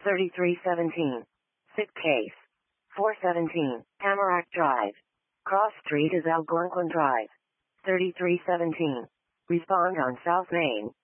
3317. Sick case. 417. Tamarack Drive. Cross Street is Algonquin Drive. 3317. Respond on South Main.